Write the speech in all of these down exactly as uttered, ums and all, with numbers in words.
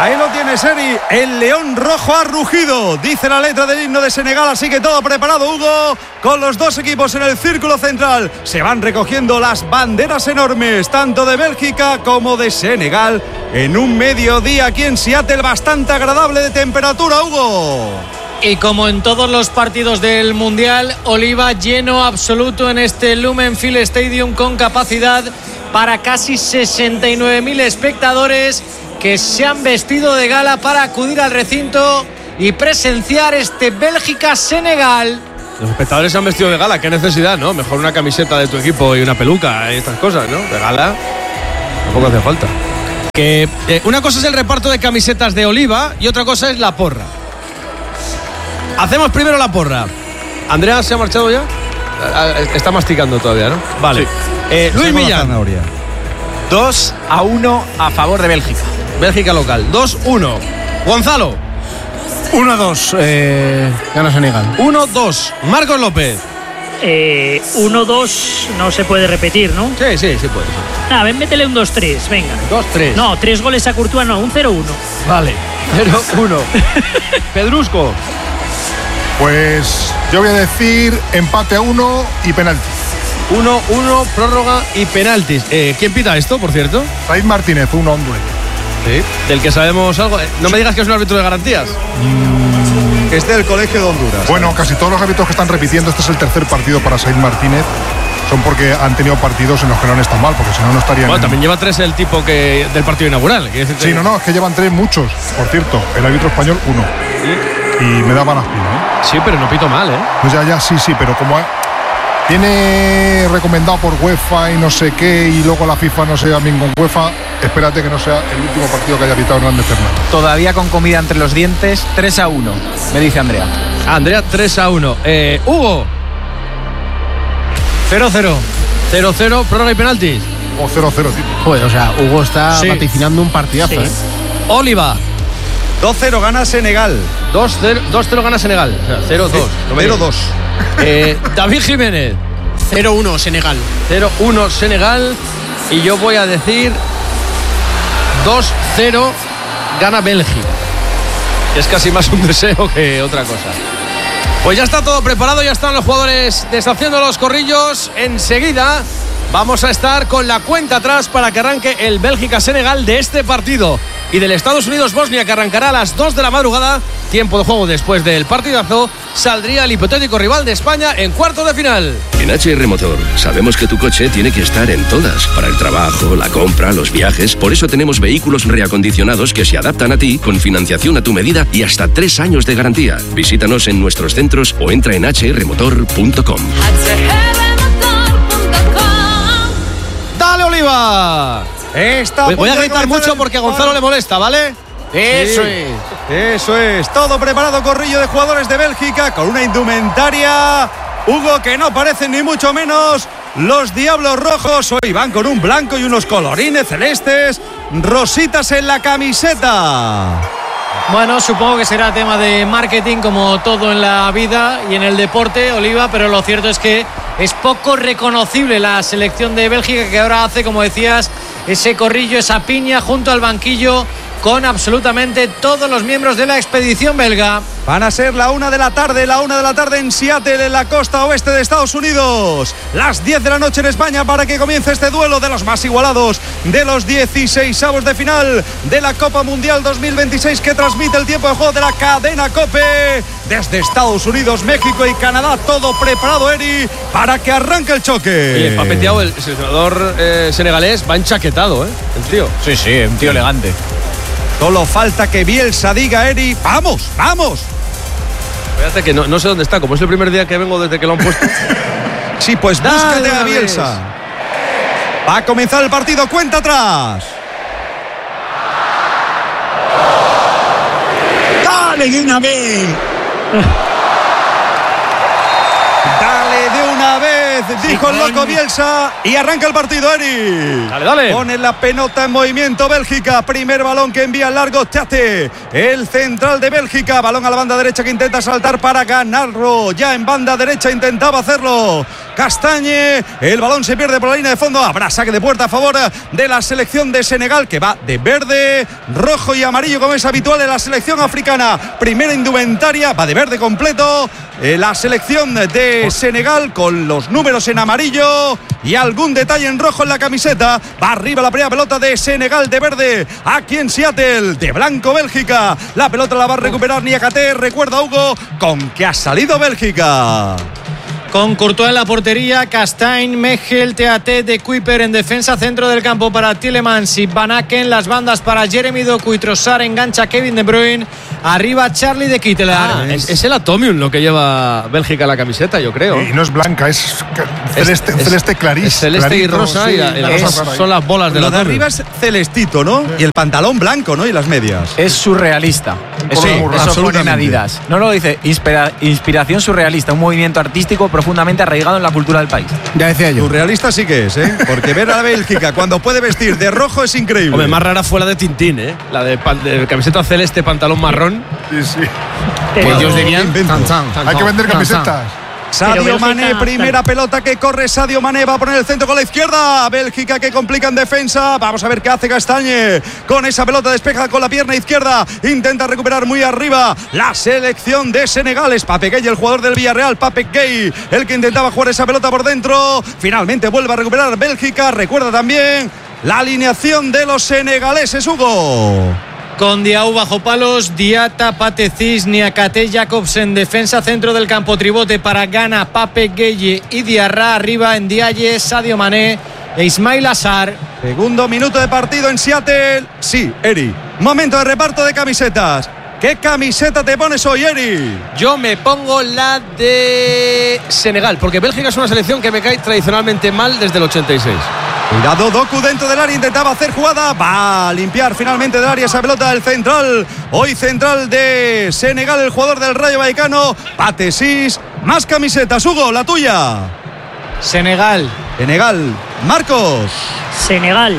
Ahí lo tienes, Eri. El león rojo ha rugido, dice la letra del himno de Senegal. Así que todo preparado, Hugo, con los dos equipos en el círculo central. Se van recogiendo las banderas enormes, tanto de Bélgica como de Senegal, en un mediodía aquí en Seattle bastante agradable de temperatura, Hugo. Y como en todos los partidos del Mundial, Oliva, lleno absoluto en este Lumen Field Stadium, con capacidad para casi sesenta y nueve mil espectadores que se han vestido de gala para acudir al recinto y presenciar este Bélgica-Senegal. Los espectadores se han vestido de gala, qué necesidad, ¿no? Mejor una camiseta de tu equipo y una peluca y estas cosas, ¿no? De gala tampoco hace falta. Que eh, una cosa es el reparto de camisetas de Oliva y otra cosa es la porra. Hacemos primero la porra. ¿Andrea se ha marchado ya? Está masticando todavía, ¿no? Vale. Sí. Eh, Luis Millán. dos a uno a favor de Bélgica. Bélgica local. dos uno. Gonzalo. uno dos. Eh, gana Senegal. uno dos. Marcos López. Eh, uno dos no se puede repetir, ¿no? Sí, sí, sí puede. Nada, ven, métele un dos tres, venga. dos tres. No, tres goles a Courtois, no, un cero uno. Vale. cero uno. Pedrusco. Pues yo voy a decir empate a uno y penalti. uno uno, prórroga y penaltis. Eh, ¿Quién pita esto, por cierto? Said Martínez, un hombre. Sí. Del que sabemos algo. No me digas que es un árbitro de garantías. Mm. Que es del Colegio de Honduras. Bueno, casi todos los árbitros que están repitiendo, este es el tercer partido para Said Martínez, son porque han tenido partidos en los que no han estado mal, porque si no, no estarían. Bueno, en... también lleva tres el tipo que del partido inaugural. Que sí, que... no, no, es que llevan tres muchos. Por cierto, el árbitro español, uno. Sí. Y me da malas pilas, ¿eh? Sí, pero no pito mal, ¿eh? Pues ya, ya, sí, sí, pero como ha... tiene recomendado por UEFA y no sé qué, y luego la FIFA no se lleva bien con UEFA, espérate que no sea el último partido que haya pitado Hernández Fernández. Todavía con comida entre los dientes, tres a uno, me dice Andrea. Andrea, tres a uno. Eh, Hugo. cero cero. cero cero, prórroga y penaltis. O cero cero, tío. Joder, o sea, Hugo está sí. vaticinando un partidazo, sí. ¿eh? Oliva. dos cero gana Senegal. dos cero gana Senegal. O sea, cero dos. cero dos. Eh, David Jiménez. cero uno Senegal. cero uno Senegal. Y yo voy a decir dos cero gana Bélgica. Es casi más un deseo que otra cosa. Pues ya está todo preparado, ya están los jugadores deshaciendo los corrillos. Enseguida vamos a estar con la cuenta atrás para que arranque el Bélgica-Senegal de este partido y del Estados Unidos-Bosnia, que arrancará a las dos de la madrugada. Tiempo de juego después del partidazo. Saldría el hipotético rival de España en cuartos de final. En H R Motor sabemos que tu coche tiene que estar en todas. Para el trabajo, la compra, los viajes. Por eso tenemos vehículos reacondicionados que se adaptan a ti, con financiación a tu medida y hasta tres años de garantía. Visítanos en nuestros centros o entra en h r motor punto com. ¡Dale, Oliva! Está Voy a gritar mucho porque a Gonzalo le molesta, ¿vale? Eso sí. es. Eso es. Todo preparado, corrillo de jugadores de Bélgica con una indumentaria, Hugo, que no parecen ni mucho menos los Diablos Rojos. Hoy van con un blanco y unos colorines celestes, rositas en la camiseta. Bueno, supongo que será tema de marketing, como todo en la vida y en el deporte, Oliva, pero lo cierto es que es poco reconocible la selección de Bélgica, que ahora hace, como decías, ese corrillo, esa piña junto al banquillo con absolutamente todos los miembros de la expedición belga. Van a ser la una de la tarde, la una de la tarde en Seattle, en la costa oeste de Estados Unidos. Las diez de la noche en España para que comience este duelo de los más igualados, de los dieciseisavos de final de la Copa Mundial dos mil veintiséis, que transmite el tiempo de juego de la cadena COPE. Desde Estados Unidos, México y Canadá, todo preparado, Eri, para que arranque el choque. Oye, papeteado, el seleccionador eh, senegalés va enchaquetado, ¿eh? El tío. Sí, sí, un tío elegante. Solo falta que Bielsa diga, Eri, ¡vamos, vamos! Fíjate que no, no sé dónde está, como es el primer día que vengo desde que lo han puesto. Sí, pues búscate a Bielsa. Va a comenzar el partido, cuenta atrás. ¡Dale de una vez! Dale de una vez, dijo el loco Bielsa, y arranca el partido, Eri. Dale, dale. Pone la pelota en movimiento Bélgica, primer balón que envía al largo Tate, el central de Bélgica, balón a la banda derecha que intenta saltar para ganarlo, ya en banda derecha intentaba hacerlo Castañe. El balón se pierde por la línea de fondo. Habrá saque de puerta a favor de la selección de Senegal, que va de verde, rojo y amarillo, como es habitual en la selección africana. Primera indumentaria, va de verde completo. Eh, la selección de Senegal con los números en amarillo y algún detalle en rojo en la camiseta. Va arriba la primera pelota de Senegal de verde, aquí en Seattle, de blanco Bélgica. La pelota la va a recuperar Niakate. Recuerda, Hugo, con que ha salido Bélgica. Con Courtois en la portería, Castaing, Mechel, T A T, De Kuiper en defensa, centro del campo para Tielemans y Van Aken, las bandas para Jeremy Doku y Trossard, engancha Kevin De Bruyne, arriba Charlie de Kitteler. Ah, es, es el Atomium lo que lleva Bélgica la camiseta, yo creo. Y no es blanca, es celeste, es, celeste clarísimo. Es celeste clarito, y rosa, sí, y, la, y la es, rosa son las bolas de Lo la de arriba es celestito, ¿no? Y el pantalón blanco, ¿no? Y las medias. Es surrealista. Eso, Sí, eso pone en absolutamente. Adidas. No lo dice. Inspira, inspiración surrealista. Un movimiento artístico profundamente arraigado en la cultura del país. Ya decía yo. Surrealista sí que es, ¿eh? Porque ver a la Bélgica cuando puede vestir de rojo es increíble. Hombre, más rara fue la de Tintín, ¿eh? La de, pan, de camiseta celeste, pantalón marrón. Sí, sí. Pero- Que ellos dirían invento. tan, tan. Hay que vender Tan, tan. camisetas. Sadio Pero Mané, Bélgica, primera claro. pelota que corre Sadio Mané, va a poner el centro con la izquierda. Bélgica que complica en defensa. Vamos a ver qué hace Castañe con esa pelota, despeja con la pierna izquierda, intenta recuperar muy arriba la selección de Senegal. Es Pape Gueye, el jugador del Villarreal, Pape Gueye, el que intentaba jugar esa pelota por dentro. Finalmente vuelve a recuperar Bélgica. Recuerda también la alineación de los senegaleses, Hugo. Con Diaw bajo palos, Diata, Patecis, Niakate, Jacobsen, defensa, centro del campo, tribote para Ghana, Pape Gueye y Diarra, arriba en Diaye, Sadio Mané e Ismail Assar. Segundo minuto de partido en Seattle. Sí, Eri. Momento de reparto de camisetas. ¿Qué camiseta te pones hoy, Eri? Yo me pongo la de Senegal, porque Bélgica es una selección que me cae tradicionalmente mal desde el ochenta y seis. Cuidado, Doku dentro del área, intentaba hacer jugada, va a limpiar finalmente del área esa pelota del central, hoy central de Senegal, el jugador del Rayo Vallecano, Patesis. Más camisetas, Hugo, la tuya. Senegal. Senegal, Marcos, Senegal.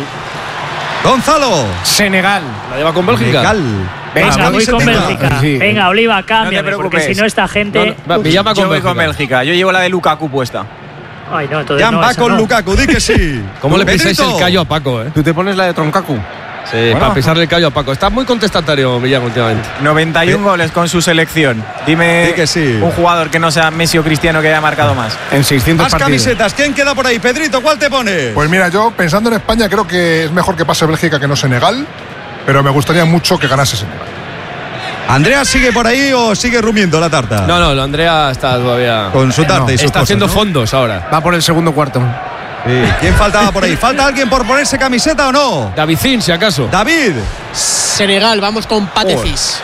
Gonzalo, Senegal. La lleva con Bélgica. Senegal. Venga, Más voy con camisetas. Bélgica. Sí. Venga, Oliva, cámbiame, No te porque preocupes. si no esta gente... No, no, me llama con Yo voy Bélgica. con Bélgica. Yo llevo la de Lukaku puesta. Ay, no, entonces Jan no, va esa con no. Lukaku, di que sí. ¿Cómo le pisáis Pedrito. el callo a Paco, eh? ¿Tú te pones la de Troncacu? Sí, Bueno. para pisarle el callo a Paco. Está muy contestatario Millán últimamente. noventa y uno goles con su selección. Dime Di que sí. un jugador que no sea Messi o Cristiano que haya marcado más. En seiscientos Más partidos. camisetas, ¿quién queda por ahí? Pedrito, ¿cuál te pones? Pues mira, yo pensando en España creo que es mejor que pase Bélgica que no Senegal, pero me gustaría mucho que ganase Senegal. ¿Andrea sigue por ahí o sigue rumiendo la tarta? No, no, lo Andrea está todavía. Con su tarta y sus Está cosas, haciendo ¿no? fondos ahora. Va por el segundo cuarto. Sí. ¿Quién faltaba por ahí? ¿Falta alguien por ponerse camiseta o no? Davicín, si acaso. David. Senegal, vamos con Patecis.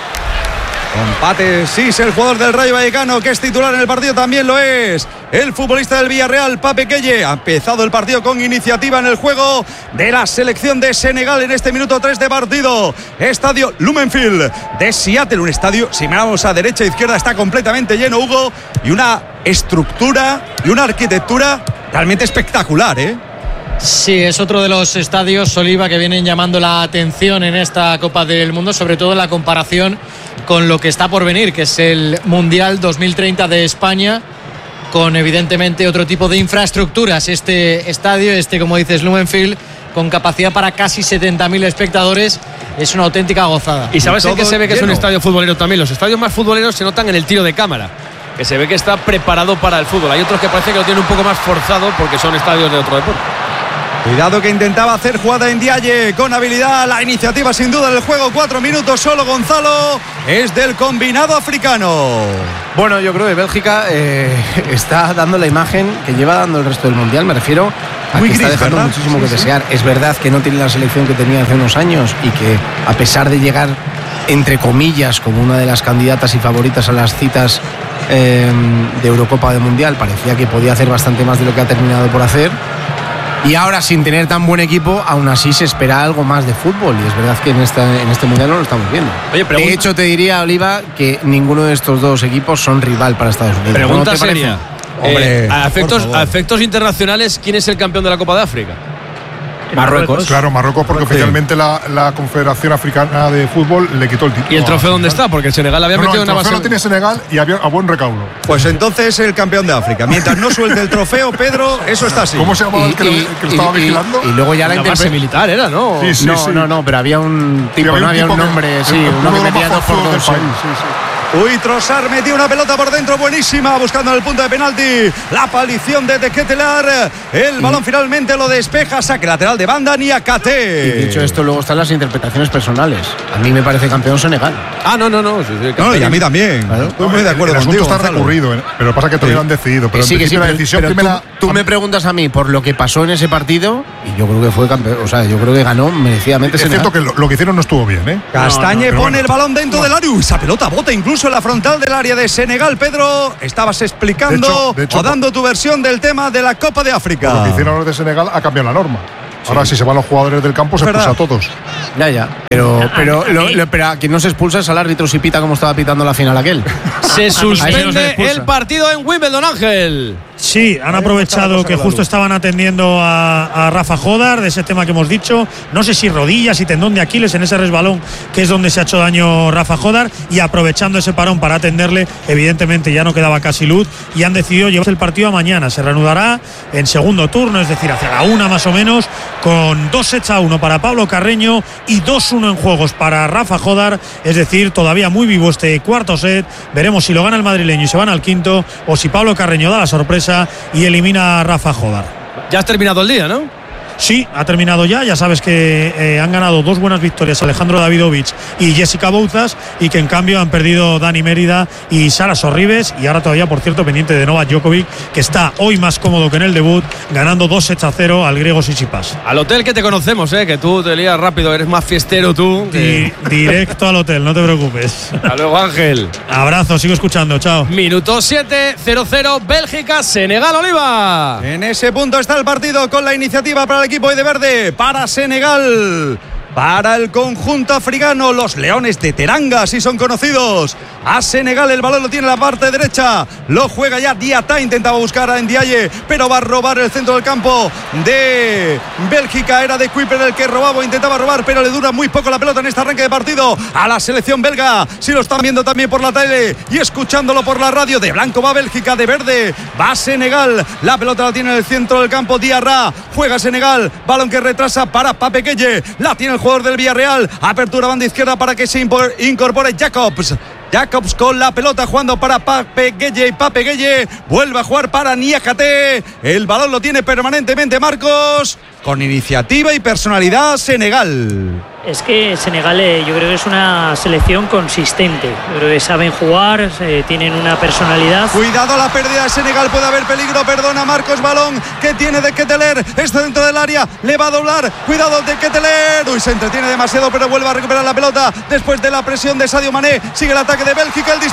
Compate, sí, es el jugador del Rayo Vallecano que es titular en el partido, también lo es el futbolista del Villarreal, Pape Gueye. Ha empezado el partido con iniciativa en el juego de la selección de Senegal en este minuto tres de partido. Estadio Lumenfield de Seattle, un estadio, si miramos a derecha e izquierda, está completamente lleno, Hugo, y una estructura y una arquitectura realmente espectacular, ¿eh? Sí, es otro de los estadios, Oliva, que vienen llamando la atención en esta Copa del Mundo, sobre todo en la comparación con lo que está por venir, que es el Mundial dos mil treinta de España, con evidentemente otro tipo de infraestructuras. Este estadio, este, como dices, Lumenfield, con capacidad para casi setenta mil espectadores, es una auténtica gozada. Y sabes en qué todo se ve que es un lleno. estadio futbolero también. Los estadios más futboleros se notan en el tiro de cámara, que se ve que está preparado para el fútbol. Hay otros que parece que lo tienen un poco más forzado porque son estadios de otro deporte. Cuidado que intentaba hacer jugada en Diaye con habilidad. La iniciativa sin duda del juego. Cuatro minutos solo, Gonzalo. Es del combinado africano. Bueno, yo creo que Bélgica eh, está dando la imagen que lleva dando el resto del Mundial. Me refiero a Muy que está gris, dejando ¿verdad? muchísimo Sí, que sí. desear. Es verdad que no tiene la selección que tenía hace unos años y que a pesar de llegar, entre comillas, como una de las candidatas y favoritas a las citas eh, de Eurocopa de Mundial, parecía que podía hacer bastante más de lo que ha terminado por hacer. Y ahora, sin tener tan buen equipo, aún así se espera algo más de fútbol. Y es verdad que en, esta, en este Mundial no lo estamos viendo. Oye, pregunta- de hecho, te diría, Oliva, que ninguno de estos dos equipos son rival para Estados Unidos. Pregunta ¿No te seria. parece? Hombre, Eh, a, por efectos, favor. a efectos internacionales, ¿quién es el campeón de la Copa de África? Marruecos. Claro, Marruecos, porque Sí. oficialmente la, la Confederación Africana de Fútbol le quitó el título. ¿Y el trofeo a dónde Senegal. está? Porque el Senegal había No, no, metido el una trofeo base. lo tiene Senegal y había a buen recaudo. Pues entonces el campeón de África. Mientras no suelte el trofeo, Pedro, eso está así. ¿Cómo se llamaba el que, lo- que lo estaba y- vigilando? y luego ya la La base interpretación. militar era, ¿no? Sí, sí, no, sí. no, no, pero había un tipo, Sí, no había tipo un que- nombre, sí, uno uno que de los metía más dos por forzudos dos. del sí. país, sí, sí. Uy, Trossard metió una pelota por dentro buenísima, buscando el punto de penalti. La palición de De Ketelaere. El balón finalmente lo despeja. Saque lateral de banda, Y Niakate. dicho esto, luego están las interpretaciones personales. A mí me parece campeón Senegal. Ah, no, no, no. Sí, sí, No, y a mí también. Claro. Estoy muy de acuerdo el contigo, asunto está Gonzalo. recurrido, ¿eh? Pero pasa que todavía no han decidido. Pero Que sí, en que sí, principio la pero- decisión pero primera. tú, tú me preguntas a mí por lo que pasó en ese partido y yo creo que fue campeón, o sea, yo creo que ganó merecidamente Es Senegal. cierto que lo, lo que hicieron no estuvo bien, ¿eh? Castañe pero pone bueno. el balón dentro del área. Uy, esa pelota bota incluso en la frontal del área de Senegal. Pedro, estabas explicando De hecho- de hecho, o dando tu versión del tema de la Copa de África. Lo que hicieron los de Senegal ha cambiado la norma. Ahora, si se van los jugadores del campo, se Es verdad. expulsa a todos. Ya, ya. Pero, A- pero, a lo- mí- lo- pero a quien no se expulsa es al árbitro si pita como estaba pitando la final aquel. Se Ahí sí no se suspende expulsa. el partido en Wimbledon, Ángel. Sí, han Ahí aprovechado está la que cosa justo de la luz. estaban atendiendo a, a Rafa Jodar de ese tema que hemos dicho. No sé si rodillas y tendón de Aquiles en ese resbalón, que es donde se ha hecho daño Rafa Jodar. Y aprovechando ese parón para atenderle, evidentemente ya no quedaba casi luz. Y han decidido llevarse el partido a mañana. Se reanudará en segundo turno, es decir, hacia la una más o menos, con dos sets a uno para Pablo Carreño y dos uno en juegos para Rafa Jodar. Es decir, todavía muy vivo este cuarto set. Veremos si lo gana el madrileño y se van al quinto, o si Pablo Carreño da la sorpresa y elimina a Rafa Jodar. Ya has terminado el día, ¿no? Sí, ha terminado ya. Ya sabes que eh, han ganado dos buenas victorias Alejandro Davidovich y Jessica Bouzas, y que en cambio han perdido Dani Mérida y Sara Sorribes. Y ahora todavía, por cierto, pendiente de Novak Djokovic, que está hoy más cómodo que en el debut, ganando dos sets a cero al griego Tsitsipas. Al hotel que te conocemos, ¿eh? Que tú te lías rápido, eres más fiestero tú. que- Di- directo al hotel, no te preocupes. Hasta luego, Ángel. Abrazo, sigo escuchando, chao. Minuto siete, cero cero, Bélgica, Senegal, Oliva. En ese punto está el partido con la iniciativa para el equipo de verde, para Senegal. Para el conjunto africano, los Leones de Teranga, si son conocidos. A Senegal el balón lo tiene en la parte derecha. Lo juega ya Diata, intentaba buscar a Ndiaye, pero va a robar el centro del campo de Bélgica. Era de Kuiper el que robaba, intentaba robar, pero le dura muy poco la pelota en este arranque de partido a la selección belga. Si lo están viendo también por la tele y escuchándolo por la radio, de blanco va Bélgica, de verde va Senegal. La pelota la tiene en el centro del campo Diarra. Juega Senegal, balón que retrasa para Pape Gueye. La tiene el jugador del Villarreal. Apertura banda izquierda para que se impor- incorpore Jacobs. Jacobs con la pelota jugando para Pape Gueye, y Pape Gueye vuelve a jugar para Niakate. El balón lo tiene permanentemente Marcos, con iniciativa y personalidad Senegal. Es que Senegal eh, yo creo que es una selección consistente. Yo creo que saben jugar, eh, tienen una personalidad. Cuidado a la pérdida de Senegal, puede haber peligro, perdona Marcos, balón que tiene de Keteler, está dentro del área, le va a doblar, cuidado de Keteler, uy, se entretiene demasiado, pero vuelve a recuperar la pelota después de la presión de Sadio Mané, sigue el ataque de Bélgica, el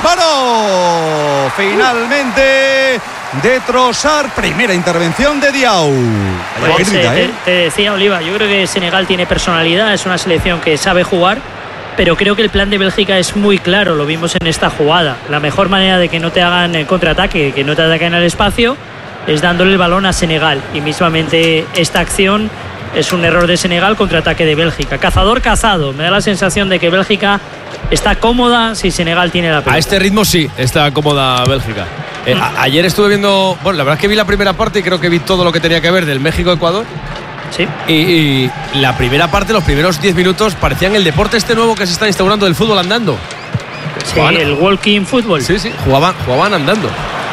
disparo, finalmente de Trossard, primera intervención de Diaw. Pues, eh, te, te decía Oliva, yo creo que Senegal tiene personalidad, es una selección que sabe jugar, pero creo que el plan de Bélgica es muy claro, lo vimos en esta jugada. La mejor manera de que no te hagan el contraataque, que no te ataquen al espacio, es dándole el balón a Senegal. Y mismamente esta acción es un error de Senegal, contraataque de Bélgica. Cazador cazado, me da la sensación de que Bélgica está cómoda si Senegal tiene la pelota. A este ritmo sí, está cómoda Bélgica. Eh, a- ayer estuve viendo, bueno, la verdad es que vi la primera parte y creo que vi todo lo que tenía que ver del México-Ecuador. Sí. Y, y la primera parte, los primeros diez minutos, parecían el deporte este nuevo que se está instaurando del fútbol andando. Sí, Jugaban- el walking fútbol. Sí, sí, jugaban, jugaban andando.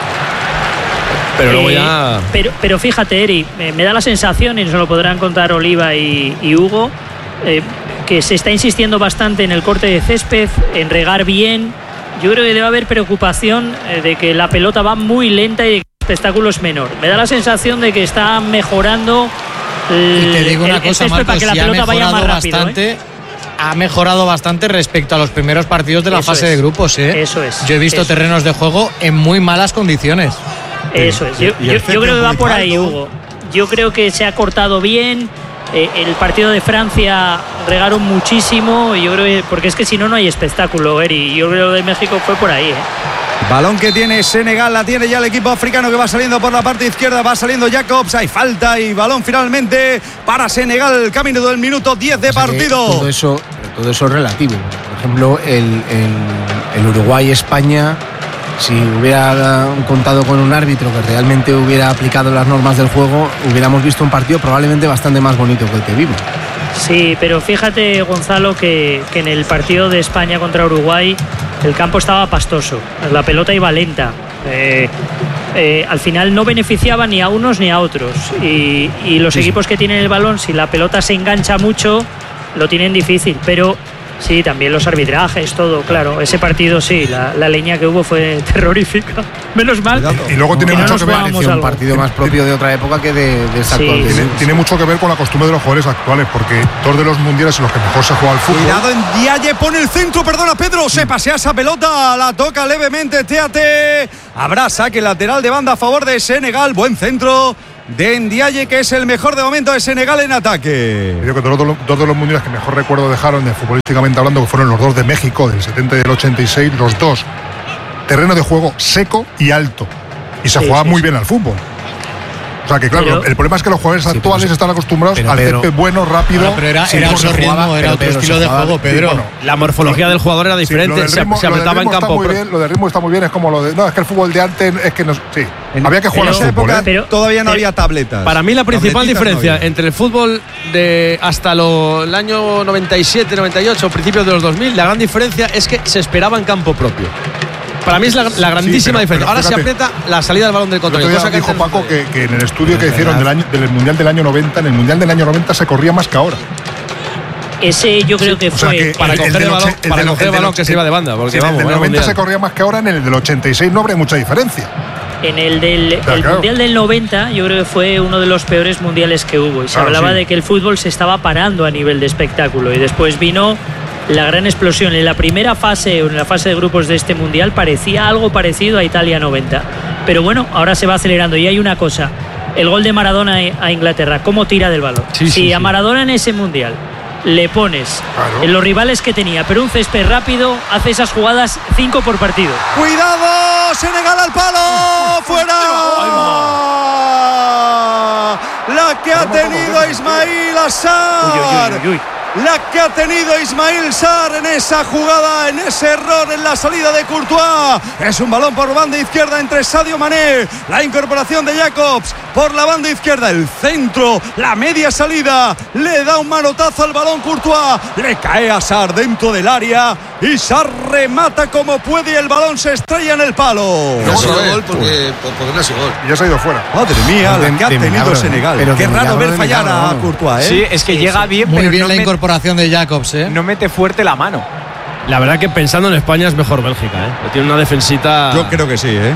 Pero luego Eh, ya. Pero, pero fíjate, Eri, me, me da la sensación, y nos lo podrán contar Oliva y, y Hugo, eh, que se está insistiendo bastante en el corte de césped, en regar bien. Yo creo que debe haber preocupación eh, de que la pelota va muy lenta y que el espectáculo es menor. Me da la sensación de que está mejorando el, Y te digo una el- el cosa, césped Marcos, para que la sí ha pelota vaya mejorado más rápido. ¿eh? bastante. Ha mejorado bastante respecto a los primeros partidos de la Eso fase es. de grupos, ¿eh? Eso es. Yo he visto Eso terrenos de juego en muy malas condiciones. Eso es. Yo, Y el yo- yo césped creo que va muy por ahí, caldo. Hugo. Yo creo que se ha cortado bien. Eh, el partido de Francia regaron muchísimo. Y yo creo que, porque es que si no, no hay espectáculo, Eri. Yo creo que de México fue por ahí, ¿eh? Balón que tiene Senegal, la tiene ya el equipo africano que va saliendo por la parte izquierda, va saliendo Jacobs, hay falta y balón finalmente para Senegal, camino del minuto diez de partido. Todo eso, todo eso es relativo. Por ejemplo, el, el, el Uruguay-España, si hubiera contado con un árbitro que realmente hubiera aplicado las normas del juego, hubiéramos visto un partido probablemente bastante más bonito que el que vimos. Sí, pero fíjate, Gonzalo, que, que en el partido de España contra Uruguay el campo estaba pastoso, la pelota iba lenta. Eh, eh, al final no beneficiaba ni a unos ni a otros. Y, y los sí. equipos que tienen el balón, si la pelota se engancha mucho, lo tienen difícil. Pero sí, también los arbitrajes, todo, claro. Ese partido sí, la, la leña que hubo fue terrorífica. Menos mal. Y luego tiene mucho no que ver. Es un partido más propio de otra época que de, de esta sí, actual. Tiene, tiene mucho que ver con la costumbre de los jugadores actuales, porque dos de los mundiales en los que mejor se juega al fútbol. Cuidado en Diaye, pone el centro, perdona Pedro, se pasea esa pelota, la toca levemente Teate. Habrá saque lateral de banda a favor de Senegal, buen centro de Ndiaye, que es el mejor de momento de Senegal en ataque. Creo que dos, dos de los mundiales que mejor recuerdo dejaron, de futbolísticamente hablando, que fueron los dos de México, del setenta y del ochenta y seis, los dos terreno de juego seco y alto, y se sí, jugaba sí, muy sí. bien al fútbol. O sea que claro, pero, el problema es que los jugadores sí, actuales están acostumbrados pero, al césped bueno, rápido. No, pero era, era otro ritmo, jugaba, era otro estilo de juego, Pedro. Sí, bueno, la morfología lo, del jugador era diferente, sí, ritmo, se, se apretaba en campo. Muy bien, lo de ritmo está muy bien, es como lo de. No, es que el fútbol de antes es que no. Sí, en, había que jugar al fútbol. Época, ¿eh? Pero todavía no había tabletas. Para mí, la principal diferencia no entre el fútbol de hasta lo, el año noventa y siete, noventa y ocho, principios de los dos mil, la gran diferencia es que se esperaba en campo propio. Para mí es la, la grandísima sí, pero, diferencia. Pero Ahora fíjate, se aprieta la salida del balón del contrario. Cosa que dijo Paco que, que en el estudio que hicieron del, año, del Mundial del año noventa, en el Mundial del año noventa se corría más que ahora. Ese yo creo que sí, fue… O sea que para coger el, el balón, el para coger el balón que se iba de banda. Porque sí, vamos, en el del noventa se corría más que ahora, en el del ochenta y seis no habría mucha diferencia. En el del claro, el claro. Mundial del noventa yo creo que fue uno de los peores mundiales que hubo. Y se claro, hablaba sí. de que el fútbol se estaba parando a nivel de espectáculo. Y después vino la gran explosión. En la primera fase o en la fase de grupos de este mundial parecía algo parecido a Italia noventa. Pero bueno, ahora se va acelerando. Y hay una cosa, el gol de Maradona a Inglaterra, cómo tira del balón. Sí, si sí, a sí. Maradona en ese mundial le pones claro. en los rivales que tenía, pero un césped rápido, hace esas jugadas cinco por partido. ¡Cuidado! ¡Senegal al palo! ¡Fuera! La que ha tenido Ismail Assar. Uy, uy, uy, uy. La que ha tenido Ismail Sarr en esa jugada, en ese error en la salida de Courtois. Es un balón por banda izquierda entre Sadio Mané. La incorporación de Jacobs por la banda izquierda. El centro, la media salida. Le da un manotazo al balón Courtois. Le cae a Sarr dentro del área. Y Sarr remata como puede y el balón se estrella en el palo. No ha sido gol porque, porque no ha sido gol. Y ya se ha ido fuera. Madre mía, la que ha tenido milagro, Senegal. pero Qué raro ver fallar milagro, a Courtois, ¿eh? Sí, es que sí, llega sí. bien, Muy pero bien no la met- incorporación de Jacobs, ¿eh? no mete fuerte la mano. La verdad que pensando en España es mejor Bélgica, ¿eh? Tiene una defensita. Yo creo que sí, ¿eh?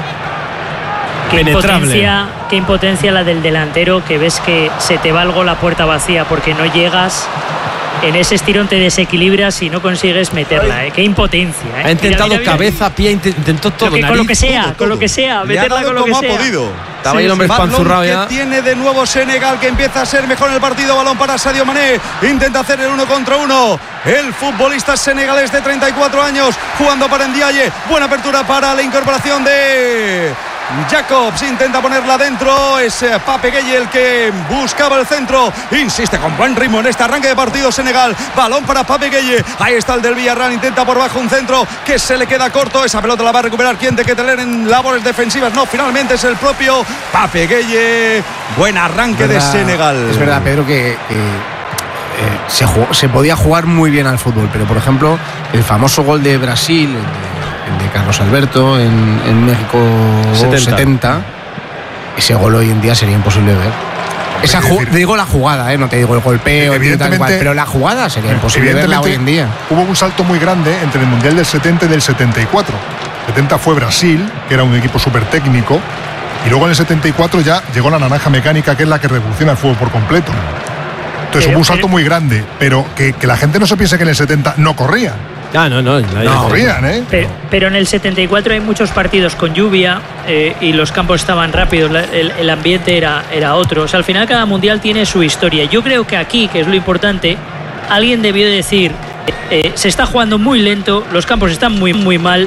Qué penetrable. impotencia, qué impotencia la del delantero, que ves que se te va el gol a puerta vacía porque no llegas. En ese estirón te desequilibras y no consigues meterla, ¿eh? Qué impotencia, ¿eh? Ha intentado Mira, mira, mira. cabeza, pie, intentó todo. Lo que- con nariz, lo que sea, todo, con lo todo. que sea, Le ha meterla dado con lo que como ha sea. podido. Estaba ahí el hombre Balón espanzurrado que ya. tiene de nuevo Senegal, que empieza a ser mejor en el partido. Balón para Sadio Mané. Intenta hacer el uno contra uno. El futbolista senegalés de treinta y cuatro años jugando para Ndiaye. Buena apertura para la incorporación de Jacobs. Intenta ponerla dentro. Es eh, Pape Gueye el que buscaba el centro. Insiste con buen ritmo en este arranque de partido Senegal. Balón para Pape Gueye. Ahí está el del Villarreal. Intenta por bajo un centro que se le queda corto. Esa pelota la va a recuperar quien de que tener en labores defensivas. No, finalmente es el propio Pape Gueye. Buen arranque Es verdad, de Senegal. Es verdad, Pedro, que, que eh, se, jugó- se podía jugar muy bien al fútbol, pero por ejemplo, el famoso gol de Brasil, el de, el de Carlos Alberto en, en México setenta. setenta, ese gol hoy en día sería imposible de ver. Esa ju- decir- digo la jugada, ¿eh? No te digo el golpeo, ni tal, Evidentemente- cual, pero la jugada sería imposible verla hoy en día. Hubo un salto muy grande entre el Mundial del setenta y del setenta y cuatro. setenta fue Brasil, que era un equipo súper técnico, y luego en el setenta y cuatro ya llegó la naranja mecánica, que es la que revoluciona el fútbol por completo. Entonces Pero- hubo un salto pero- muy grande, pero que, que la gente no se piense que en el setenta no corrían. Ah, no, no. nadie- No corrían, ¿eh? Pero, pero en el setenta y cuatro hay muchos partidos con lluvia eh, y los campos estaban rápidos, la- el, el ambiente era, era otro. O sea, al final cada mundial tiene su historia. Yo creo que aquí, que es lo importante, alguien debió decir, eh, se está jugando muy lento, los campos están muy, muy mal,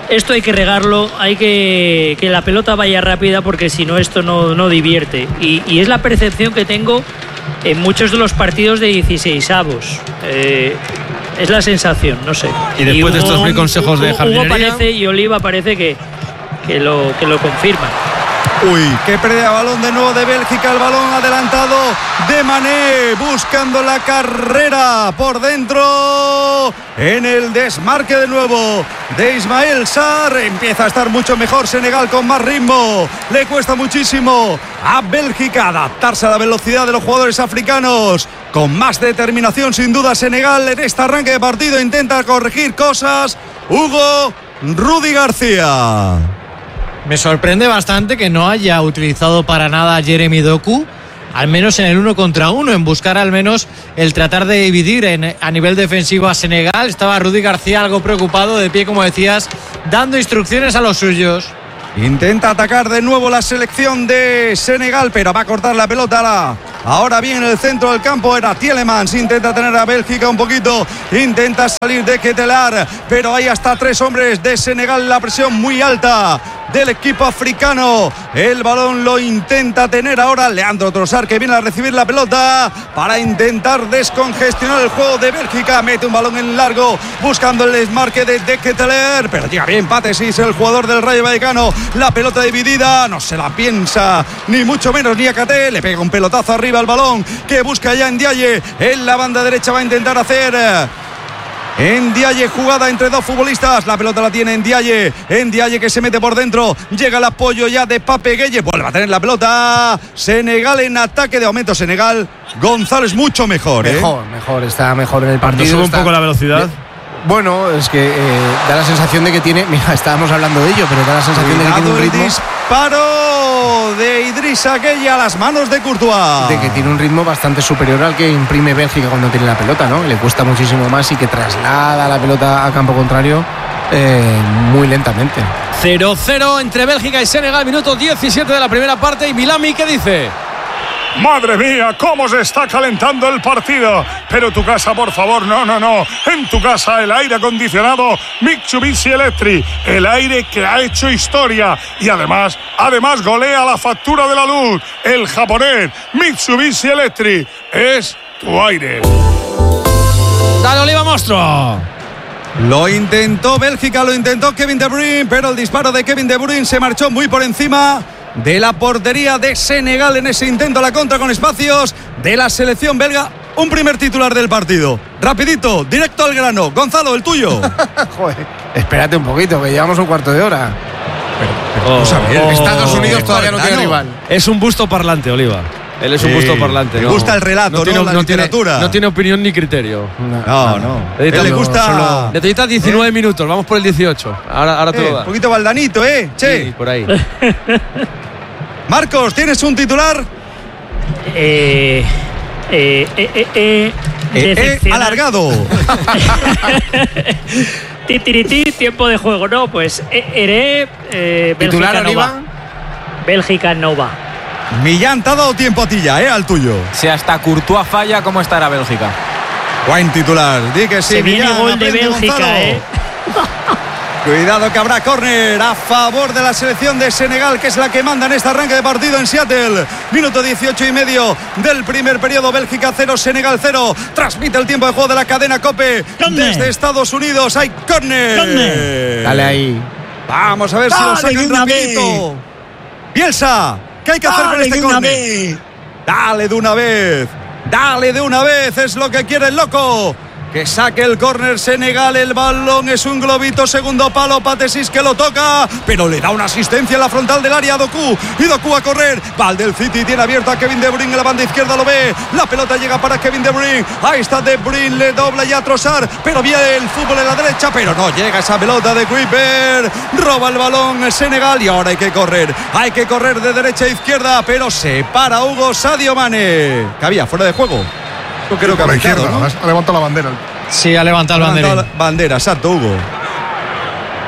esto hay que regarlo, hay que que la pelota vaya rápida porque si no esto no, no divierte. Y, y es la percepción que tengo en muchos de los partidos de dieciseisavos. Eh, es la sensación, no sé. Y después de estos mil consejos de jardinería, Hugo parece y Oliva parece que, que, lo, que lo confirman. Uy, qué pérdida de balón de nuevo de Bélgica, el balón adelantado de Mané, buscando la carrera por dentro, en el desmarque de nuevo de Ismael Sarr. Empieza a estar mucho mejor Senegal con más ritmo, le cuesta muchísimo a Bélgica adaptarse a la velocidad de los jugadores africanos, con más determinación sin duda Senegal en este arranque de partido, intenta corregir cosas Hugo Rudy García. Me sorprende bastante que no haya utilizado para nada a Jeremy Doku, al menos en el uno contra uno, en buscar al menos el tratar de dividir en, a nivel defensivo a Senegal. Estaba Rudy García algo preocupado, de pie como decías, dando instrucciones a los suyos. Intenta atacar de nuevo la selección de Senegal, pero va a cortar la pelota. La... Ahora bien, en el centro del campo era Tielemans. Intenta tener a Bélgica un poquito. Intenta salir de Ketelar, pero hay hasta tres hombres de Senegal. La presión muy alta del equipo africano. El balón lo intenta tener ahora Leandro Trossard, que viene a recibir la pelota para intentar descongestionar el juego de Bélgica. Mete un balón en largo buscando el desmarque de De Ketelaere, pero llega bien Patesis, el jugador del Rayo Vallecano. La pelota dividida, no se la piensa ni mucho menos ni Niakhaté. Le pega un pelotazo arriba al balón que busca ya Ndiaye. En la banda derecha va a intentar hacer Ndiaye, jugada entre dos futbolistas. La pelota la tiene Ndiaye. Ndiaye que se mete por dentro. Llega el apoyo ya de Pape Gueye. Vuelve a tener la pelota. Senegal en ataque. De momento Senegal. González mucho mejor. Mejor, ¿eh? mejor. Está mejor en el partido. ¿No sube un está... poco la velocidad? De... Bueno, es que eh, da la sensación de que tiene... Mira, estábamos hablando de ello, pero da la sensación Cuidado, de que tiene un ritmo... el disparo de Idrissa Gueye a las manos de Courtois. De que tiene un ritmo bastante superior al que imprime Bélgica cuando tiene la pelota, ¿no? Le cuesta muchísimo más y que traslada la pelota a campo contrario eh, muy lentamente. cero cero entre Bélgica y Senegal, minuto diecisiete de la primera parte. Y Milami, ¿qué dice? Madre mía, cómo se está calentando el partido. Pero tu casa, por favor, no, no, no. En tu casa el aire acondicionado Mitsubishi Electric, el aire que ha hecho historia y además, además golea la factura de la luz. El japonés Mitsubishi Electric es tu aire. Dale, Oliva, monstruo. Lo intentó Bélgica, lo intentó Kevin De Bruyne, pero el disparo de Kevin De Bruyne se marchó muy por encima de la portería de Senegal en ese intento a la contra con espacios de la selección belga. Un primer titular del partido. Rapidito, directo al grano. Gonzalo, el tuyo. Joder, espérate un poquito, que llevamos un cuarto de hora. Pero, pero, oh, saber, oh, Estados Unidos oh, todavía no tiene rival. Es un busto parlante, Oliva. Él es un Sí, busto parlante. le no, gusta el relato, ¿no? tiene, La no literatura. Tiene, no tiene opinión ni criterio. No, no. Necesita, Él le gusta. solo, necesita diecinueve ¿Eh? minutos. Vamos por el dieciocho. Ahora, ahora te Eh, lo da. un poquito baldanito, ¿eh? Che. Sí, por ahí. Marcos, ¿tienes un titular? Eh, eh, eh, eh, eh, Eh, eh, decepcionante. alargado. Titiriti, tiempo de juego. No, pues eh, Heré, eh, ¿Titular, Bélgica no Oliva? va. Bélgica no va. Millán, te ha dado tiempo a ti ya, ¿eh? Al tuyo. Si hasta Courtois falla, ¿cómo estará Bélgica? Buen titular. Di que sí, Se viene Millán, gol de aprende, Bélgica, Gonzalo. ¿eh? Cuidado que habrá córner a favor de la selección de Senegal, que es la que manda en este arranque de partido en Seattle. Minuto dieciocho y medio del primer periodo. Bélgica cero, Senegal cero. Transmite el tiempo de juego de la cadena COPE desde Estados Unidos. Hay córner. Dale ahí. Vamos a ver si lo sacan rapidito. Bielsa, ¿qué hay que hacer con este córner? Dale de una vez. Dale de una vez. Es lo que quiere el loco. Que saque el córner Senegal, el balón es un globito, segundo palo, Patesis que lo toca, pero le da una asistencia en la frontal del área a Doku, y Doku a correr, va al del City, tiene abierto a Kevin De Bruyne en la banda izquierda, lo ve, la pelota llega para Kevin De Bruyne, ahí está De Bruyne, le dobla ya a Trossard, pero viene el fútbol en la derecha, pero no llega esa pelota de Kuiper, roba el balón Senegal y ahora hay que correr, hay que correr de derecha a izquierda, pero se para Hugo Sadio Mane, que había fuera de juego. Yo creo que por ha la izquierda, pitado, ¿no? ha levantado la bandera. Sí, ha levantado el Ha levantado banderín. la bandera, exacto, Hugo.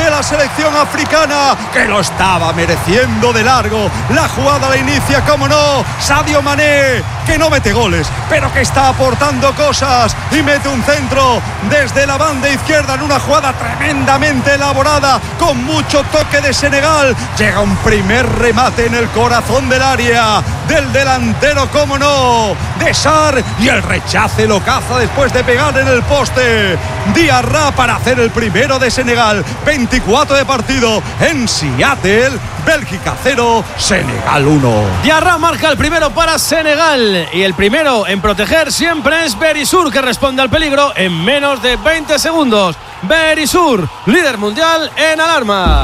de la selección africana, que lo estaba mereciendo de largo. La jugada la inicia, como no, Sadio Mané, que no mete goles, pero que está aportando cosas y mete un centro desde la banda izquierda en una jugada tremendamente elaborada, con mucho toque de Senegal. Llega un primer remate en el corazón del área del delantero, como no, de Sarr, y el rechace lo caza después de pegar en el poste Diarra para hacer el primero de Senegal. Veinticuatro de partido en Seattle. Bélgica cero, Senegal uno. Diarra marca el primero para Senegal, y el primero en proteger siempre es Berisur, que responde al peligro en menos de veinte segundos. Berisur, líder mundial en alarma.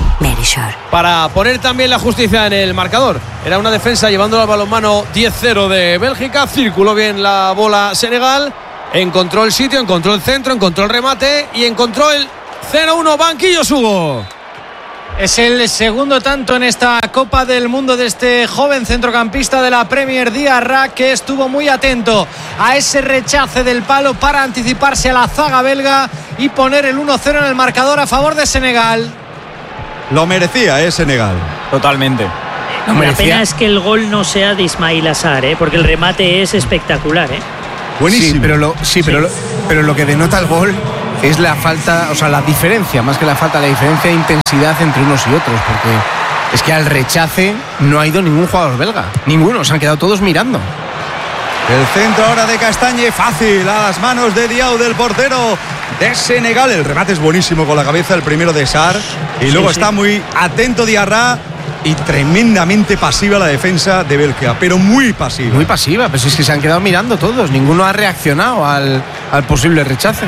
Para poner también la justicia en el marcador, era una defensa llevándolo al balonmano. Diez cero de Bélgica, circuló bien la bola Senegal, encontró el sitio, encontró el centro, encontró el remate y encontró el cero uno. Banquillo Hugo. Es el segundo tanto en esta Copa del Mundo de este joven centrocampista de la Premier, Diarra, que estuvo muy atento a ese rechace del palo para anticiparse a la zaga belga y poner el uno cero en el marcador a favor de Senegal. Lo merecía, ¿eh? Senegal. Totalmente. No, la pena es que el gol no sea de Ismail Assar, ¿eh? Porque el remate es espectacular, ¿eh? Buenísimo. Sí, pero lo, sí, pero, sí. Lo, pero lo que denota el gol es la falta, o sea, la diferencia, más que la falta, la diferencia de intensidad entre unos y otros, porque es que al rechace no ha ido ningún jugador belga, ninguno, se han quedado todos mirando. El centro ahora de Castañe, fácil, a las manos de Diaw, del portero de Senegal. El remate es buenísimo con la cabeza, el primero de Sarr, y luego sí, sí. está muy atento Diarra. Y tremendamente pasiva la defensa de Bélgica, pero muy pasiva. Muy pasiva, pero es que se han quedado mirando todos. Ninguno ha reaccionado al, al posible rechace.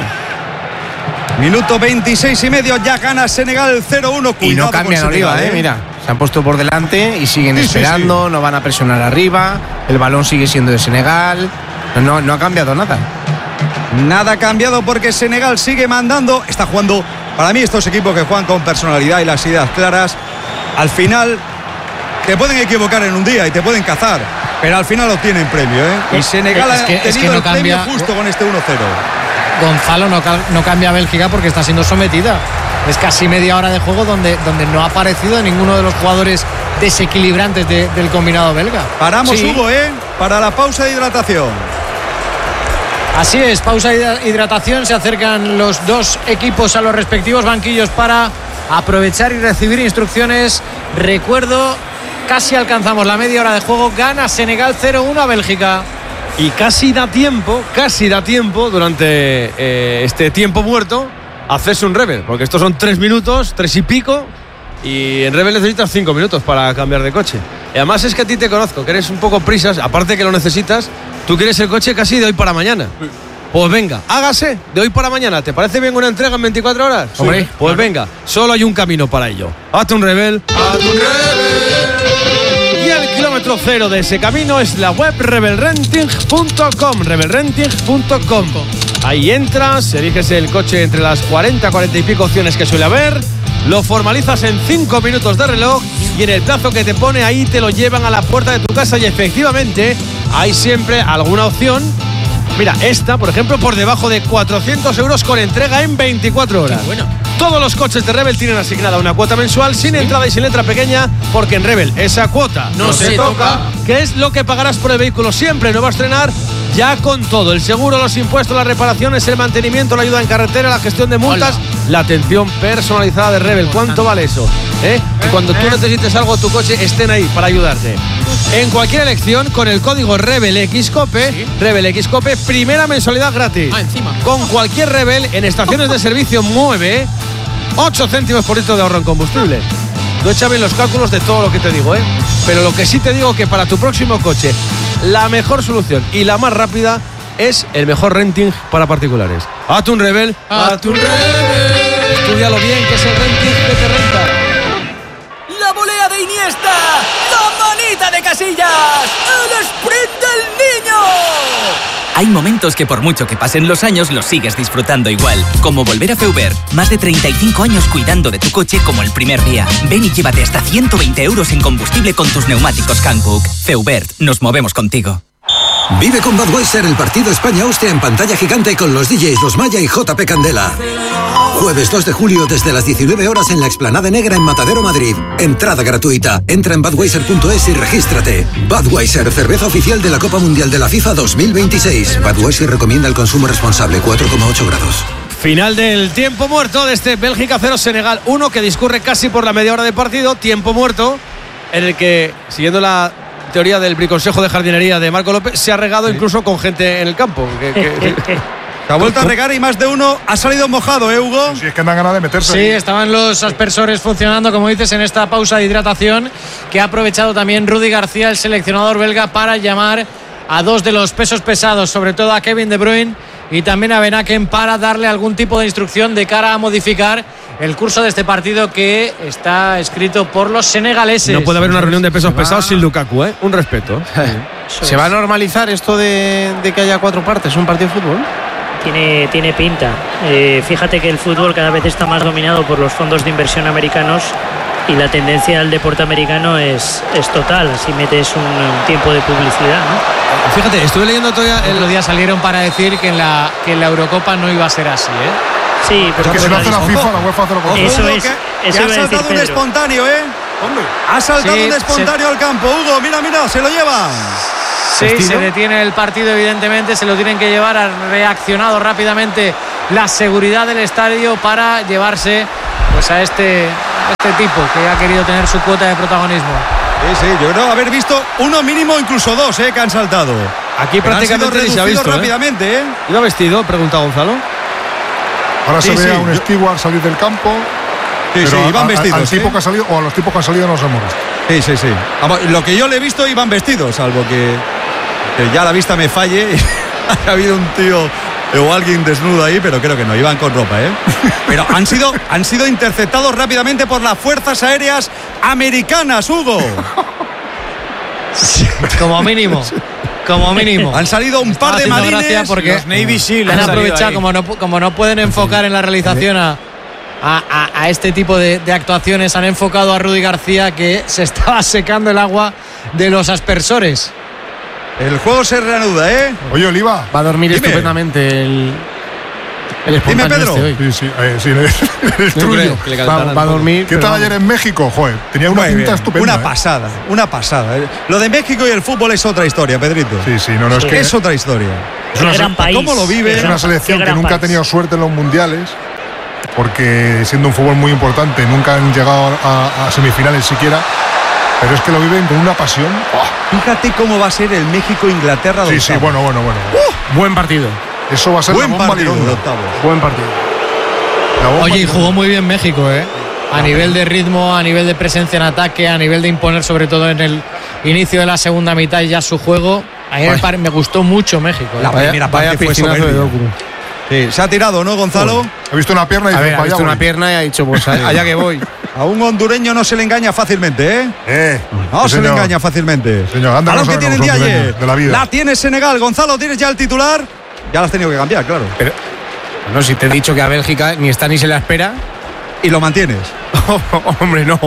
Minuto veintiséis y medio, ya gana Senegal cero uno. Y no cambian Oliva, eh, mira. Se han puesto por delante y siguen sí, esperando, sí, sí. no van a presionar arriba. El balón sigue siendo de Senegal. No, no ha cambiado nada. Nada ha cambiado porque Senegal sigue mandando. Está jugando, para mí, estos equipos que juegan con personalidad y las ideas claras, al final te pueden equivocar en un día y te pueden cazar, pero al final obtienen premio, ¿eh? Y Senegal es que, ha tenido es que no el cambia, premio justo con este uno cero. Gonzalo, no, no cambia Bélgica porque está siendo sometida. Es casi media hora de juego donde, donde no ha aparecido ninguno de los jugadores desequilibrantes de, del combinado belga. Paramos, sí. Hugo, ¿eh? Para la pausa de hidratación. Así es, pausa de hidratación. Se acercan los dos equipos a los respectivos banquillos para aprovechar y recibir instrucciones. Recuerdo, casi alcanzamos la media hora de juego. Gana Senegal cero uno a Bélgica. Y casi da tiempo, casi da tiempo durante eh, este tiempo muerto hacerse un Rebel, porque estos son tres minutos, tres y pico, y en Rebel necesitas cinco minutos para cambiar de coche. Y además es que a ti te conozco, que eres un poco prisas, aparte que lo necesitas, tú quieres el coche casi de hoy para mañana. Pues venga, hágase de hoy para mañana. ¿Te parece bien una entrega en veinticuatro horas? Sí. Hombre, pues claro. Venga, solo hay un camino para ello. Hazte un Rebel. Hazte un Rebel. Y el kilómetro cero de ese camino es la web rebel renting punto com. rebel renting punto com. Ahí entras, eliges el coche entre las cuarenta, cuarenta y pico opciones que suele haber. Lo formalizas en cinco minutos de reloj y en el plazo que te pone ahí te lo llevan a la puerta de tu casa. Y efectivamente hay siempre alguna opción. Mira, esta, por ejemplo, por debajo de cuatrocientos euros con entrega en veinticuatro horas. Bueno. Todos los coches de Rebel tienen asignada una cuota mensual sin entrada y sin letra pequeña, porque en Rebel esa cuota no, no se, se toca, que es lo que pagarás por el vehículo siempre. No va a estrenar ya con todo. El seguro, los impuestos, las reparaciones, el mantenimiento, la ayuda en carretera, la gestión de multas, Hola. la atención personalizada de Rebel. ¿Cuánto vale eso? ¿Eh? Que cuando tú necesites algo, tu coche estén ahí para ayudarte. En cualquier elección, con el código RebelXCope, ¿sí? RebelXCope, primera mensualidad gratis. Ah, encima. Con cualquier Rebel en estaciones de servicio Mueve, ocho céntimos por litro de ahorro en combustible. Tú echa bien los cálculos de todo lo que te digo, ¿eh? Pero lo que sí te digo que para tu próximo coche, la mejor solución y la más rápida es el mejor renting para particulares. Hazte un Rebel, hazte un Rebel. Estudialo bien, que es el renting que te renta. La volea de Iniesta, la manita de Casillas, el sprint del niño. Hay momentos que por mucho que pasen los años los sigues disfrutando igual, como volver a Feubert. Más de treinta y cinco años cuidando de tu coche como el primer día. Ven y llévate hasta ciento veinte euros en combustible con tus neumáticos Hankook. Feubert, nos movemos contigo. Vive con Budweiser el partido España-Austria en pantalla gigante con los D Js Los Maya y J P Candela. Jueves dos de julio desde las diecinueve horas en la Explanada Negra en Matadero, Madrid. Entrada gratuita. Entra en budweiser punto es y regístrate. Budweiser, cerveza oficial de la Copa Mundial de la FIFA dos mil veintiséis. Budweiser recomienda el consumo responsable, cuatro coma ocho grados. Final del tiempo muerto de este Bélgica cero Senegal uno que discurre casi por la media hora de partido. Tiempo muerto en el que, siguiendo la teoría del briconsejo de jardinería de Marco López, se ha regado incluso con gente en el campo. Que, que, que... Se ha vuelto a regar y más de uno ha salido mojado, ¿eh, Hugo? Si sí, es que andan ganas de meterse. Sí, estaban los aspersores funcionando, como dices, en esta pausa de hidratación que ha aprovechado también Rudi García, el seleccionador belga, para llamar a dos de los pesos pesados, sobre todo a Kevin De Bruyne y también a Ben Aken, para darle algún tipo de instrucción de cara a modificar el curso de este partido que está escrito por los senegaleses. No puede haber una reunión de pesos pesados sin Lukaku, ¿eh? Un respeto. ¿Se va a normalizar esto de, de que haya cuatro partes, un partido de fútbol? Tiene, tiene pinta. Eh, fíjate que el fútbol cada vez está más dominado por los fondos de inversión americanos y la tendencia al deporte americano es, es total. Así metes un, un tiempo de publicidad, ¿no? Fíjate, estuve leyendo todavía. El otro día salieron para decir que en la, que en la Eurocopa no iba a ser así, ¿eh? Sí, pero que si lo hace la FIFA, la UEFA hace lo contrario. Eso es. Que, eso que ha iba a saltado decir un Pedro. espontáneo, ¿eh? Hombre, ha saltado Sí, un espontáneo se... al campo. Hugo, mira, mira, se lo lleva. Sí, ¿Vestido? se detiene el partido, evidentemente, se lo tienen que llevar. Ha reaccionado rápidamente la seguridad del estadio para llevarse pues a este, a este tipo que ha querido tener su cuota de protagonismo. Sí, sí, yo creo haber visto uno mínimo, incluso dos, ¿eh? Que han saltado. Aquí Pero prácticamente han ni se ha sido visto, rápidamente, ¿eh? ¿eh? ¿Iba vestido? Pregunta Gonzalo. Ahora Sí, se ve sí, a un yo- steward salir del campo. Sí, pero sí, a- iban a- vestidos. al tipo ¿eh? que ha salido, o a los tipos que han salido no los hemos visto. Sí, sí, sí. Vamos, lo que yo le he visto iban vestidos, salvo que, que ya la vista me falle. Ha habido un tío o alguien desnudo ahí, pero creo que no, iban con ropa, ¿eh? Pero han sido, han sido interceptados rápidamente por las fuerzas aéreas americanas, Hugo. Como mínimo. Como mínimo. Han salido un par de Haciendo gracia marines. porque Los Navy Seal han han salido aprovechado, ahí. como no, como no pueden enfocar en la realización a, a, a- a este tipo de, de actuaciones, han enfocado a Rudi García, que se estaba secando el agua de los aspersores. El juego se reanuda, ¿eh? Oye, Oliva. Va a dormir Dime. estupendamente el, el Dime, espontáneo Pedro. este hoy. Sí, sí, eh, sí, el Yo tuyo. creo que le Va, calentaran va a un poco. dormir. ¿Qué pero tal vamos. ayer en México? Joder, tenía una Muy pinta bien. estupenda. Una ¿eh? pasada, una pasada. Lo de México y el fútbol es otra historia, Pedrito. Sí, sí, no, no, es Sí. que Es otra historia. es una, Qué gran se- país. ¿Cómo lo vive? Qué es gran- una selección qué que gran nunca ha país. tenido suerte en los mundiales, porque siendo un fútbol muy importante nunca han llegado a, a semifinales siquiera, pero es que lo viven con una pasión. Fíjate cómo va a ser el México-Inglaterra de Sí, sí, octavos. bueno, bueno, bueno. Buen partido. Eso va a ser Buen la bomba partido de lironda. octavos. Buen partido. La bomba Oye, y lironda. jugó muy bien México, ¿eh? A nivel de ritmo, a nivel de presencia en ataque, a nivel de imponer, sobre todo en el inicio de la segunda mitad y ya su juego. A mí me, pare- me gustó mucho México, ¿eh? La primera Vaya parte fue piscinazo de soberbia. Doku. Sí, se ha tirado, ¿no, Gonzalo? He visto una pierna y A dice, ver, ha vaya, visto una voy. pierna y ha dicho, pues allá que voy. A un hondureño no se le engaña fácilmente, ¿eh? Eh, No sí, se le señor. engaña fácilmente. Señor, anda, Balón no que tiene sabemos el los Diaye. hondureños de la vida. La tiene Senegal. Gonzalo, ¿tienes ya el titular? Ya lo has tenido que cambiar, claro. Pero, no, si te he dicho que a Bélgica ni está ni se la espera. Y lo mantienes. Hombre, no.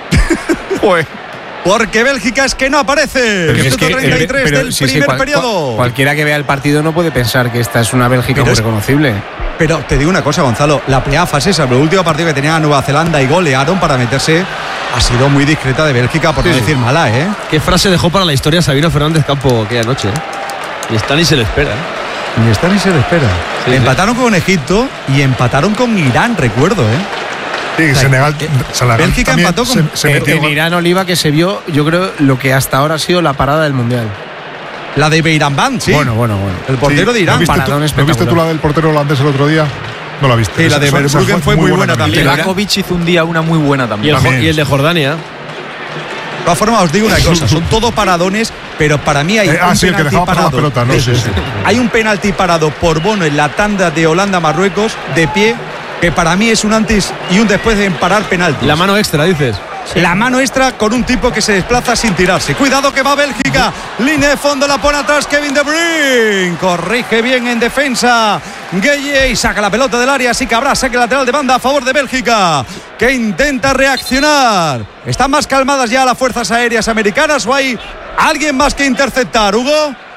Joder. Porque Bélgica es que no aparece. Pero si es Minuto que, treinta y tres pero del sí, sí, primer cual- periodo. cual- cualquiera que vea el partido no puede pensar que esta es una Bélgica Pero muy es- reconocible. Pero te digo una cosa, Gonzalo. La primera fase, esa, el último partido que tenía Nueva Zelanda y golearon para meterse, ha sido muy discreta de Bélgica, por no Sí. decir mala, ¿eh? ¿Qué frase dejó para la historia Sabino Fernández Campo aquella noche? ¿eh? Y está ni se le espera. ¿eh? Ni está ni se le espera. Sí, sí. Empataron con Egipto y empataron con Irán, recuerdo, ¿eh? Sí, Senegal, Senegal Bélgica también empató con- se, se Eh, metió en gol. Irán Oliva que se vio, yo creo, lo que hasta ahora ha sido la parada del Mundial. La de Beirambán, sí. Bueno, bueno, bueno. El portero Sí, de Irán. ¿No viste, tú, paradón ¿no viste tú espectacular. la del portero holandés el otro día? No la viste. Sí, la de Esa- esa Verbruggen fue muy buena también. Telakovic hizo un día una muy buena Y también. el, jo- También. y el de Jordania. De todas formas, os digo una cosa, son todo paradones, pero para mí hay Eh, ah, un sí, el que penalti dejaba pasar la parado. pelota, ¿no? de- Sí, sí. Hay un penalti parado por Bono en la tanda de Holanda-Marruecos, de pie, que para mí es un antes y un después de parar penaltis. La mano extra, dices. La mano extra con un tipo que se desplaza sin tirarse. Cuidado que va Bélgica. Línea de fondo, la pone atrás Kevin De Bruyne. Corrige bien en defensa Gueye y saca la pelota del área. Así que habrá saque lateral de banda a favor de Bélgica, que intenta reaccionar. ¿Están más calmadas ya las fuerzas aéreas americanas o hay alguien más que interceptar, Hugo?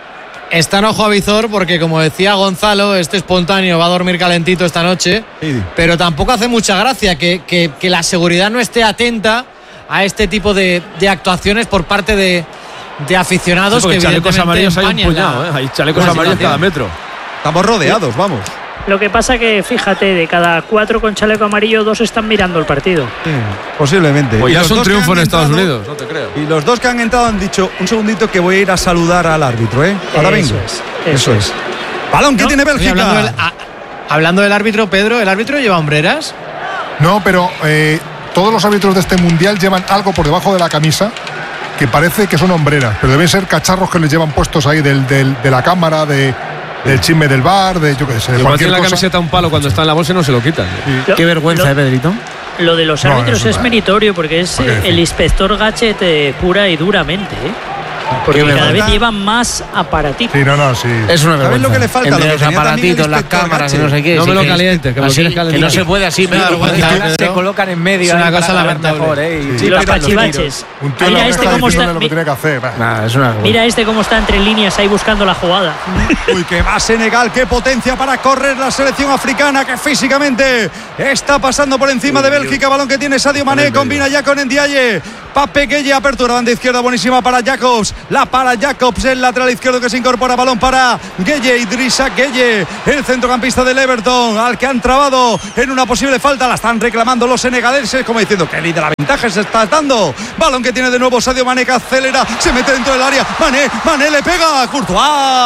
Está en ojo a visor porque, como decía Gonzalo, este espontáneo va a dormir calentito esta noche, sí. Pero tampoco hace mucha gracia que, que, que la seguridad no esté atenta a este tipo de, de actuaciones por parte de, de aficionados. Sí, que chalecos amarillos hay un puñado, la, ¿eh? Hay chalecos amarillos cada metro. Estamos rodeados, sí. Vamos. Lo que pasa que, fíjate, de cada cuatro con chaleco amarillo, dos están mirando el partido. Sí, posiblemente. Pues ya es un triunfo en Estados entrado, Unidos, no te creo. Y los dos que han entrado han dicho, un segundito que voy a ir a saludar al árbitro, ¿eh? Ahora vengo. Eso es. Eso, eso es. es. Balón que ¿no? tiene Bélgica. Oye, hablando, del, a, hablando del árbitro, Pedro, ¿el árbitro lleva hombreras? No, pero eh, todos los árbitros de este mundial llevan algo por debajo de la camisa que parece que son hombreras, pero deben ser cacharros que les llevan puestos ahí del, del, de la cámara, de... del chisme del bar, de yo qué sé, de igual cualquier tiene la cosa. camiseta un palo cuando está en la bolsa y no se lo quitan. Sí. Qué vergüenza, lo, ¿eh, Pedrito? Lo de los no, árbitros es vale. meritorio porque es eh, el inspector Gadget eh, pura y duramente, ¿eh? Porque cada vez llevan más aparatitos. Sí, no, no, sí. Es una vergüenza. ¿Sabes lo que le falta? Entre Lo los que aparatitos, las cámaras, no sé qué. No sí, me lo que calientes, que me lo así, quieres calentar. que no se puede así. Me da vergüenza, Pedro. Pedro. Se colocan en medio. Es una ahí cosa para ver lamentable. mejor, ¿eh? Y, Sí, los cachivaches. Un tío Mira la este está cómo está. lo que tiene que hacer. Nah, es una vergüenza. Mira este cómo está entre líneas ahí buscando la jugada. Uy, que va Senegal, qué potencia para correr la selección africana, que físicamente está pasando por encima de Bélgica. Balón que tiene Sadio Mané, combina ya con Ndiaye. Pape Gueye, apertura banda izquierda buenísima para Jacobs. La para Jacobs, el lateral izquierdo que se incorpora. Balón para Gueye, Idrissa Gueye, el centrocampista del Everton, al que han trabado en una posible falta. La están reclamando los senegaleses, como diciendo que líder la ventaja se está dando. Balón que tiene de nuevo Sadio Mané, que acelera, se mete dentro del área. Mané, Mané le pega. Courtois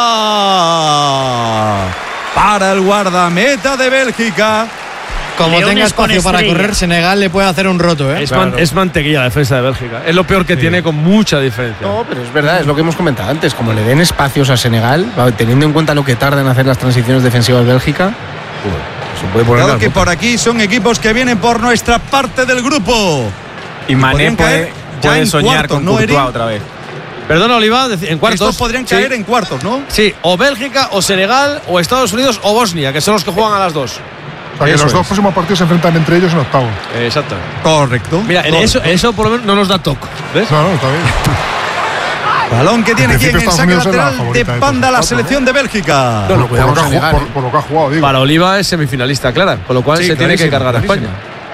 para el guardameta de Bélgica. Como Leones tenga espacio con para estrella. correr, Senegal le puede hacer un roto, ¿eh? Es, man, es mantequilla la defensa de Bélgica. Es lo peor que sí. tiene, con mucha diferencia. No, pero es verdad, es lo que hemos comentado antes. Como le den espacios a Senegal, teniendo en cuenta lo que tarda en hacer las transiciones defensivas Bélgica, pues, se puede poner. Claro que por aquí son equipos que vienen por nuestra parte del grupo. Y Mané puede, puede soñar cuartos, con Courtois ¿no, otra vez. Perdona, Oliva, en cuartos. Estos podrían caer sí. en cuartos, ¿no? Sí, o Bélgica, o Senegal, o Estados Unidos, o Bosnia, que son los que juegan a las dos. O sea, que eso los dos es. próximos partidos se enfrentan entre ellos en octavos. Eh, exacto. Correcto. Mira, en eso, eso por lo menos no nos da toque. ¿Ves? No, no, está bien. Balón que tiene quien en saque lateral de banda la selección de Bélgica. No, no, por, lo que ha jugado, por, por lo que ha jugado, digo. Para Oliva es semifinalista, clara, con lo cual sí, se tiene que cargar a España.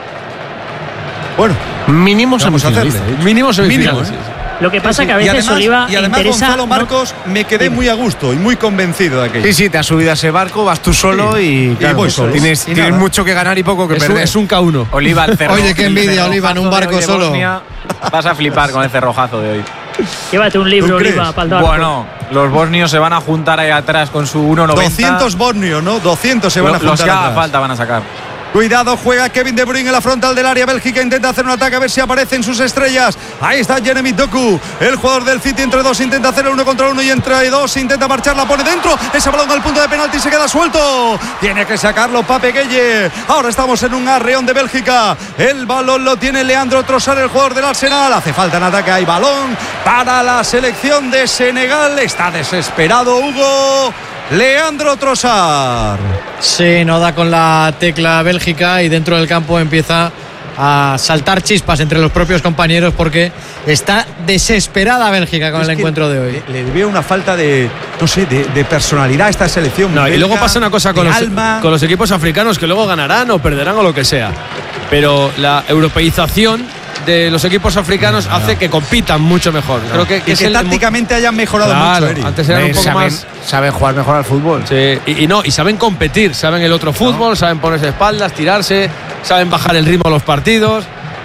Bueno, mínimo semifinalista. Mínimo semifinalista. Mínimo, ¿eh? Lo que pasa sí, que a veces y además, Oliva y además interesa, Gonzalo Marcos no, me quedé muy a gusto y muy convencido de aquello. Sí, sí, te has subido a ese barco, vas tú solo sí. y, claro, y voy solo. tienes, y tienes mucho que ganar y poco que es perder. Un, es un K uno. Oliva, el cerro, Oye, qué envidia, Oliva, en un barco solo. Bosnia, vas a flipar con el cerrojazo de hoy. Llévate un libro, Oliva, para el barco. Bueno, los bosnios se van a juntar ahí atrás con su uno noventa. doscientos bosnios, ¿no? doscientos se van a juntar. Los que haga atrás. falta van a sacar. Cuidado, juega Kevin De Bruyne en la frontal del área. Bélgica intenta hacer un ataque a ver si aparecen sus estrellas. Ahí está Jeremy Doku, el jugador del City. Entre dos intenta hacer el uno contra uno y entre dos intenta marchar, la pone dentro. Ese balón al punto de penalti se queda suelto. Tiene que sacarlo Pape Gueye. Ahora estamos en un arreón de Bélgica. El balón lo tiene Leandro Trossard, el jugador del Arsenal. Hace falta en ataque. Hay balón para la selección de Senegal. Está desesperado Hugo. Leandro Trossard. Sí, no da con la tecla Bélgica y dentro del campo empieza a saltar chispas entre los propios compañeros porque está desesperada Bélgica con es el encuentro de hoy. Le, le veo una falta de, no sé, de, de personalidad a esta selección. No, belga, y luego pasa una cosa con los, con los equipos africanos que luego ganarán o perderán o lo que sea. Pero la europeización de los equipos africanos no, no. hace que compitan mucho mejor. No. Creo que, que, y que el, tácticamente hayan mejorado claro, mucho, Eric. Antes eran un poco saben, más. Saben jugar mejor al fútbol. Sí, y, y no, y saben competir, saben el otro fútbol, no. saben ponerse espaldas, tirarse, saben bajar el ritmo a los partidos.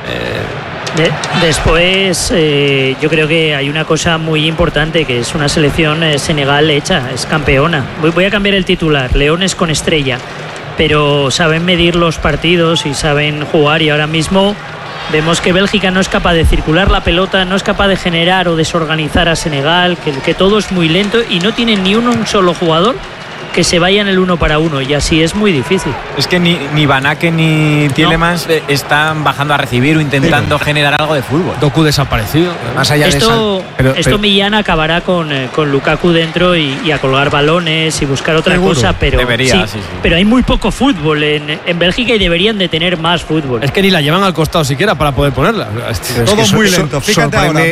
Eh. De, después, eh, yo creo que hay una cosa muy importante que es una selección eh, Senegal hecha, es campeona. Voy, voy a cambiar el titular, Leones con estrella, pero saben medir los partidos y saben jugar y ahora mismo vemos que Bélgica no es capaz de circular la pelota, no es capaz de generar o desorganizar a Senegal, que, que todo es muy lento y no tienen ni un, un solo jugador que se vaya en el uno para uno y así es muy difícil. Es que ni, ni Van Aken ni Tielemans no. están bajando a recibir o intentando sí. generar algo de fútbol. Doku desaparecido. Más allá esto, de esa, pero, esto pero, Millán acabará con, eh, con Lukaku dentro y, y a colgar balones y buscar otra seguro. cosa, pero Debería, sí, sí, sí. pero hay muy poco fútbol en, en Bélgica y deberían de tener más fútbol. Es que ni la llevan al costado siquiera para poder ponerla. Todo es muy lento. Fíjate ahora, mira,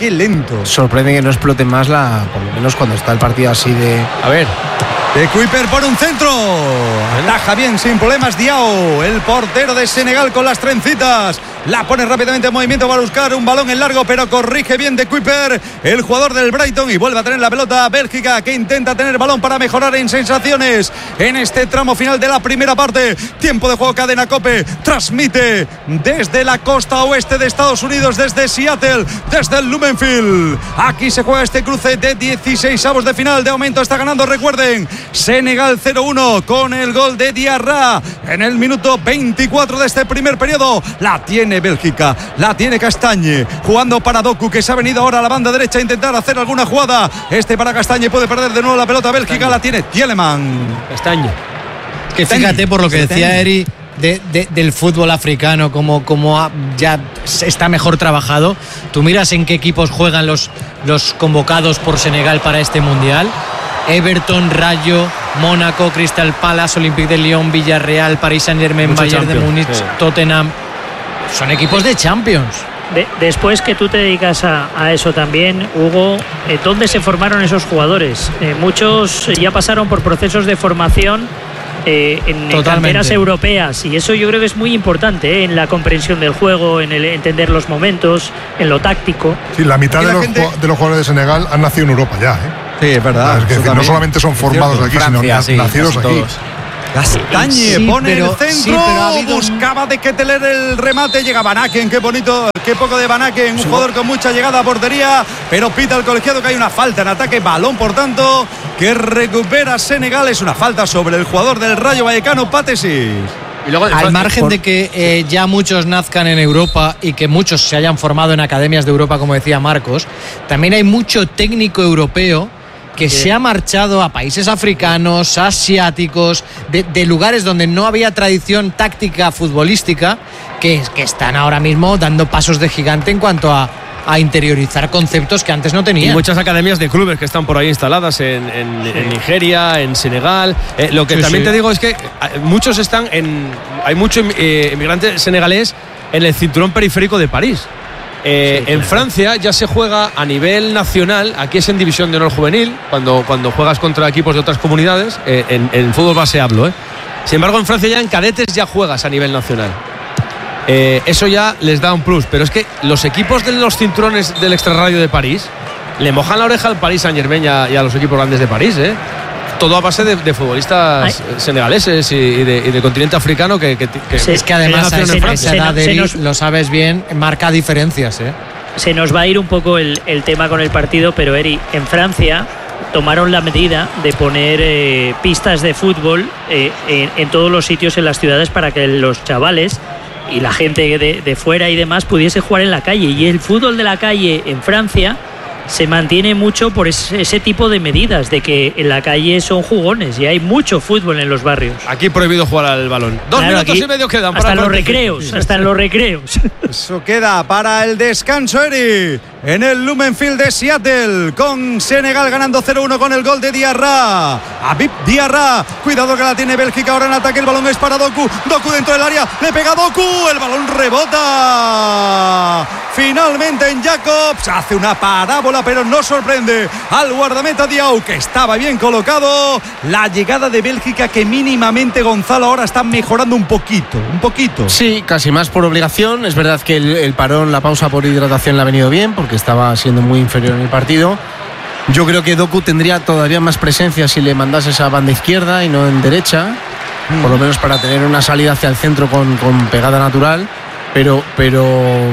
qué lento. Sorprende que no explote más la, por lo menos cuando está el partido así de. A ver. De Kuiper por un centro. Ataja bien, sin problemas, Diao, el portero de Senegal con las trencitas. La pone rápidamente en movimiento para buscar un balón en largo, pero corrige bien de Kuiper, el jugador del Brighton, y vuelve a tener la pelota Bélgica, que intenta tener balón para mejorar en sensaciones en este tramo final de la primera parte. Tiempo de juego, Cadena COPE transmite desde la costa oeste de Estados Unidos, desde Seattle, desde el Lumenfield. Aquí se juega este cruce de dieciséis avos de final. De momento está ganando, recuerden, Senegal cero uno con el gol de Diarra en el minuto veinticuatro de este primer periodo. La tiene Bélgica, la tiene Castañe, jugando para Doku, que se ha venido ahora a la banda derecha a intentar hacer alguna jugada. Este para Castañe, puede perder de nuevo la pelota Bélgica. Castañe. La tiene Tielemann. Castañe. Que fíjate, por lo que decía Eri de, de, del fútbol africano, como, como ya está mejor trabajado. Tú miras en qué equipos juegan los, los convocados por Senegal para este mundial. Everton, Rayo, Mónaco, Crystal Palace, Olympique de Lyon, Villarreal, Paris Saint-Germain, Bayern de Múnich, sí. Tottenham. Son equipos de Champions. De, después que tú te dedicas a, a eso también, Hugo, eh, ¿dónde se formaron esos jugadores? Eh, muchos ya pasaron por procesos de formación eh, en, en canteras europeas, y eso yo creo que es muy importante, eh, en la comprensión del juego, en el entender los momentos, en lo táctico. Sí, la mitad de los, gente... de los jugadores de Senegal han nacido en Europa ya, ¿eh? Sí, es verdad. Es que decir, no solamente son formados aquí, Francia, sino sí, nacidos aquí. Todos. Castañe sí, pone pero, el centro, sí, pero ha habido... buscaba de Ketteler el remate, llega Van Aken, qué bonito, qué poco de Van Aken, un sí. jugador con mucha llegada a portería, pero pita el colegiado que hay una falta en ataque, balón por tanto que recupera Senegal, es una falta sobre el jugador del Rayo Vallecano, Pátesis. Y luego de Al margen por... de que eh, ya muchos nazcan en Europa y que muchos se hayan formado en academias de Europa, como decía Marcos, también hay mucho técnico europeo que sí. se ha marchado a países africanos, asiáticos, de, de lugares donde no había tradición táctica futbolística, que, que están ahora mismo dando pasos de gigante en cuanto a, a interiorizar conceptos que antes no tenían. Y muchas academias de clubes que están por ahí instaladas en, en, sí. en Nigeria, en Senegal. Eh, lo que sí, también sí. te digo es que muchos están en... Hay mucho eh, inmigrante senegalés en el cinturón periférico de París. Eh, sí, claro. En Francia ya se juega a nivel nacional, aquí es en división de honor juvenil, cuando, cuando juegas contra equipos de otras comunidades, eh, en, en fútbol base hablo, ¿eh? Sin embargo, en Francia ya en cadetes ya juegas a nivel nacional. Eh, eso ya les da un plus, pero es que los equipos de los cinturones del extrarradio de París le mojan la oreja al Paris Saint-Germain y a, y a los equipos grandes de París, ¿eh? Todo a base de, de futbolistas Ay. senegaleses y, y, de, y del continente africano que, que, que sí, es que además a esa edad de nos, lo sabes bien, marca diferencias, ¿eh? Se nos va a ir un poco el, el tema con el partido, pero Eri, en Francia tomaron la medida de poner eh, pistas de fútbol eh, en, en todos los sitios en las ciudades para que los chavales y la gente de, de fuera y demás pudiese jugar en la calle, y el fútbol de la calle en Francia se mantiene mucho por ese, ese tipo de medidas, de que en la calle son jugones y hay mucho fútbol en los barrios. Aquí prohibido jugar al balón. Dos claro, minutos y medio quedan. Hasta para los recreos, sí. hasta en los recreos. Eso queda para el descanso, Eri, en el Lumenfield de Seattle, con Senegal ganando cero uno con el gol de Diarra. Habib Diarra, cuidado que la tiene Bélgica ahora en ataque, el balón es para Doku, Doku dentro del área, le pega Doku, el balón rebota. Finalmente en Jacobs, hace una parábola, pero no sorprende al guardameta Diao, que estaba bien colocado. La llegada de Bélgica, que mínimamente, Gonzalo, ahora está mejorando un poquito, un poquito. Sí, casi más por obligación. Es verdad que el, el parón, la pausa por hidratación le ha venido bien, porque estaba siendo muy inferior en el partido. Yo creo que Doku tendría todavía más presencia si le mandase esa banda izquierda y no en derecha, mm. por lo menos para tener una salida hacia el centro con, con pegada natural, pero... pero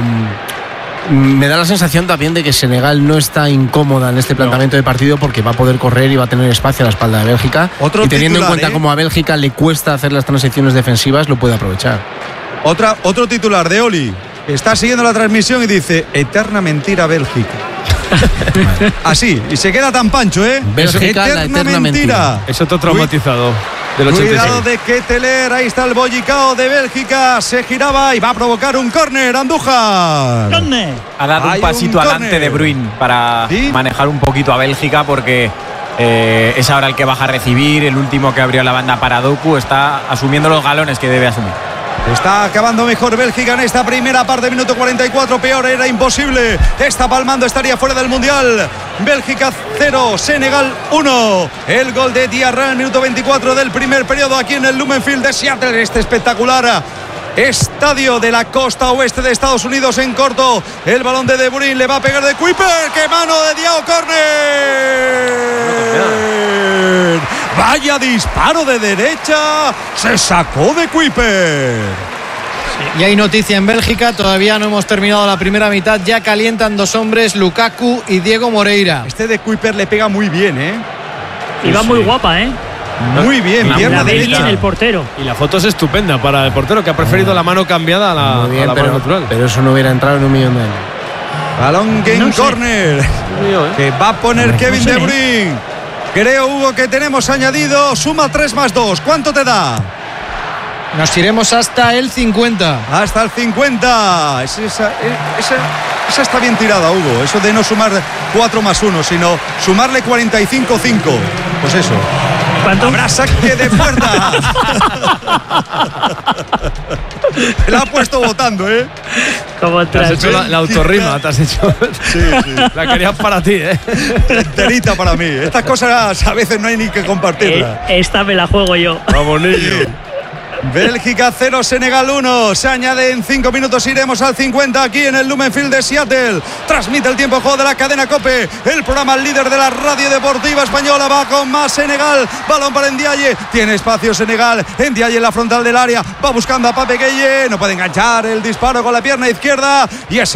me da la sensación también de que Senegal no está incómoda en este planteamiento no. de partido, porque va a poder correr y va a tener espacio a la espalda de Bélgica. Otro y teniendo titular, en cuenta ¿eh? cómo a Bélgica le cuesta hacer las transiciones defensivas, lo puede aprovechar. Otra, otro titular de Oli, que está siguiendo la transmisión y dice: eterna mentira Bélgica. Así, y se queda tan pancho, ¿eh? Bélgica, eterna, la eterna mentira. mentira. Eso te ha traumatizado. Del Cuidado de Ketteler, ahí está el bollicao de Bélgica, se giraba y va a provocar un córner, Andújar. ¿Dónde? Ha dado Hay un pasito un adelante de Bruyne para ¿Sí? manejar un poquito a Bélgica, porque eh, es ahora el que baja a recibir, el último que abrió la banda para Doku, está asumiendo los galones que debe asumir. Está acabando mejor Bélgica en esta primera parte, minuto cuarenta y cuatro, peor era imposible. Está palmando, estaría fuera del Mundial. Bélgica cero, Senegal uno. El gol de Diarra en el minuto veinticuatro del primer periodo aquí en el Lumen Field de Seattle. Este espectacular estadio de la costa oeste de Estados Unidos en corto. El balón de De Bruyne le va a pegar de Kuiper. ¡Qué mano de Diao! ¡Córner! Vaya disparo de derecha. Se sacó de Kuiper. Y hay noticia en Bélgica, todavía no hemos terminado la primera mitad, ya calientan dos hombres, Lukaku y Diego Moreira. Este de Kuiper le pega muy bien, ¿eh? Y va sí. muy guapa, ¿eh? Muy bien, pierna derecha. En el portero. Y la foto es estupenda para el portero, que ha preferido la mano cambiada a la, muy bien, a la pero, mano natural. Pero eso no hubiera entrado en un millón de años. Balón game no corner. ¿eh? Que va a poner Kevin no sé, De Bruyne. ¿eh? Creo, Hugo, que tenemos añadido. Suma tres más dos. ¿Cuánto te da? Nos iremos hasta el cincuenta. Hasta el cincuenta. Esa, esa, esa, esa está bien tirada, Hugo. Eso de no sumar cuatro más uno, sino sumarle cuarenta y cinco cinco. Pues eso. ¿Cuánto? Habrá saque de puerta. Te la ha puesto votando, ¿eh? Como te has hecho la, la autorrima, te has hecho. Sí, sí. La querías para ti, ¿eh? Enterita para mí. Estas cosas a veces no hay ni que compartirlas. Eh, esta me la juego yo. Vamos, niño. Bélgica cero, Senegal uno. Se añade en cinco minutos, iremos al cincuenta aquí en el Lumen Field de Seattle. Transmite el tiempo de juego de la cadena COPE, el programa líder de la radio deportiva española. Va con más Senegal, balón para Ndiaye, tiene espacio Senegal, Ndiaye en la frontal del área, va buscando a Pape Gueye, no puede enganchar el disparo con la pierna izquierda y ese